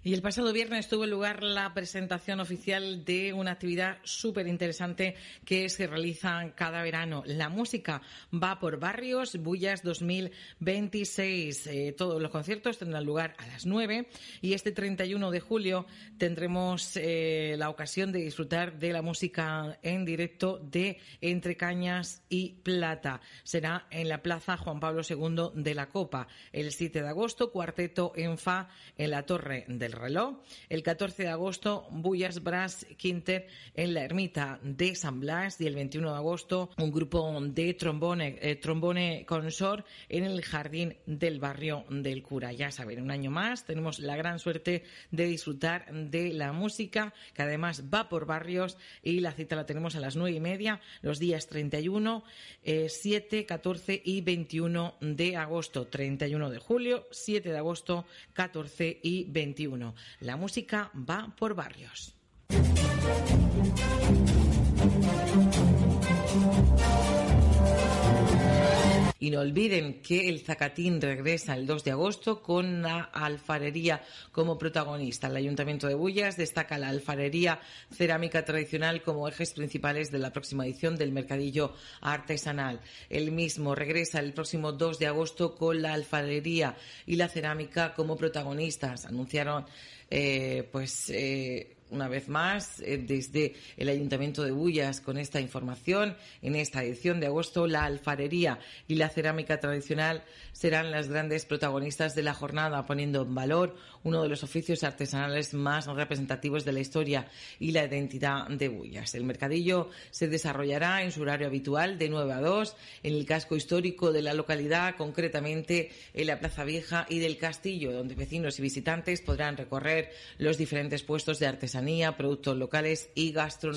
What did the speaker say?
Y el pasado viernes tuvo lugar la presentación oficial de una actividad súper interesante que se realiza cada verano. La música va por barrios, Bullas 2026. Todos los conciertos tendrán lugar a las 9 y este 31 de julio tendremos la ocasión de disfrutar de la música en directo de Entre Cañas y Plata. Será en la Plaza Juan Pablo II de la Copa. El 7 de agosto, cuarteto en Fa en la Torre del Reloj. El 14 de agosto, Bullas Brass Quintet en la Ermita de San Blas. Y el 21 de agosto, un grupo de trombone consort en el Jardín del Barrio del Cura. Ya saben, un año más tenemos la gran suerte de disfrutar de la música, que además va por barrios, y la cita la tenemos a las 9:30, los días 31, 7, 14 y 21 de agosto. 31 de julio, 7 de agosto, 14 y 21. La música va por barrios. Y no olviden que el Zacatín regresa el 2 de agosto con la alfarería como protagonista. El Ayuntamiento de Bullas destaca la alfarería cerámica tradicional como ejes principales de la próxima edición del Mercadillo Artesanal. El mismo regresa el próximo 2 de agosto con la alfarería y la cerámica como protagonistas. Anunciaron una vez más, desde el Ayuntamiento de Bullas, con esta información. En esta edición de agosto, la alfarería y la cerámica tradicional serán las grandes protagonistas de la jornada, poniendo en valor uno de los oficios artesanales más representativos de la historia y la identidad de Bullas. El mercadillo se desarrollará en su horario habitual de 9 a 2 en el casco histórico de la localidad, concretamente en la Plaza Vieja y del Castillo, donde vecinos y visitantes podrán recorrer los diferentes puestos de artesanía, productos locales y gastronomía.